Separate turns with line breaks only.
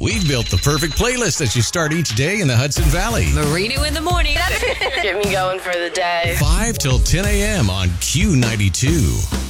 We built the perfect playlist that you start each day in the Hudson Valley.
Marino in the morning.
Get me going for the day.
5 till 10 a.m. on Q92.